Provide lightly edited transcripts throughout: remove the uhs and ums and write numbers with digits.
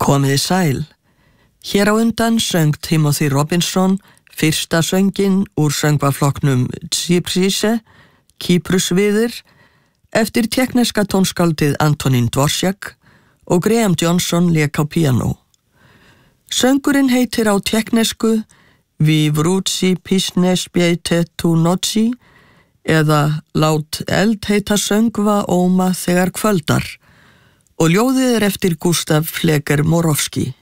Komiði sæl. Hér á undan söng Timothy Robinson fyrsta sönginn úr söngvaflokknum Cyprise, Kýprusviðir, eftir tékkneska tónskáldið Antonín Dvořák og Graham Johnson lék á píanó. Söngurinn heitir á tékknesku Vi vrúci písne spjæte tu noci eða Lát eldheita söngva óma þegar kvöldar og ljóðið eftir Gustav Fleger Moravski.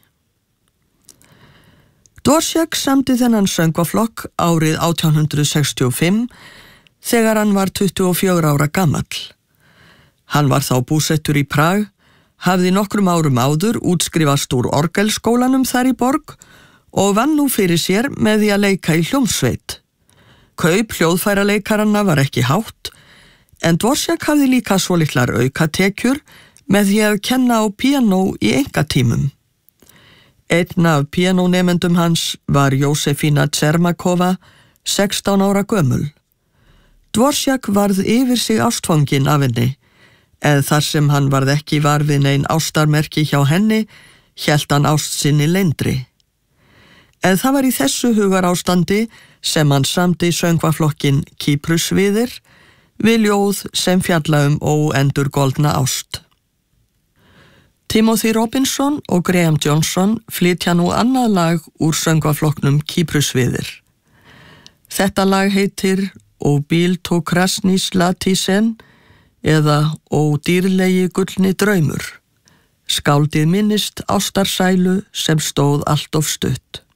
Dvořák samdi þennan söngvaflokk árið 1865 þegar hann var 24 ára gamall. Hann var þá búsettur í Prag, hafði nokkrum árum áður útskrifast úr orgelskólanum þar í borg og vann nú fyrir sér með því að leika í hljómsveit. Kaup hljóðfæraleikaranna var ekki hátt, en Dvořák hafði líka svolitlar aukatekjur með því að kenna á píanó í einkatímum. Einn af píanónemendum hans var Jósefína Čermakova, 16 ára gömul. Dvořák varð yfir sig ástfanginn af henni, en þar sem hann varð ekki var við nein ástarmerki hjá henni, hélt hann ást sinni leyndri. En það var í þessu hugarástandi sem hann samdi söngvaflokkin Kýprusviðir við ljóð sem fjalla óendurgoldna ást. Timothy Robinson og Graham Johnson flytja nú annað lag úr söngvaflokknum Kýprusviðir. Þetta lag heitir Ó bíl tó krasni slatisen eða Ó dýrlegi gullni draumur. Skáldið minnist ástarsælu sem stóð allt of stutt.